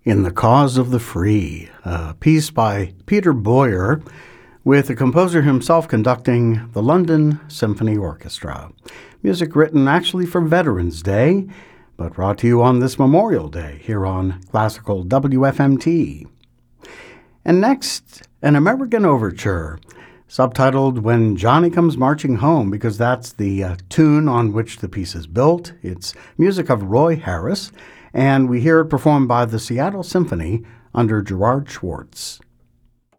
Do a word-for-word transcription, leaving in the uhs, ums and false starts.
In the Cause of the Free, a piece by Peter Boyer, with the composer himself conducting the London Symphony Orchestra. Music written actually for Veterans Day, but brought to you on this Memorial Day here on Classical W F M T. And next, an American Overture, subtitled When Johnny Comes Marching Home, because that's the uh, tune on which the piece is built. It's music of Roy Harris, and we hear it performed by the Seattle Symphony under Gerard Schwartz.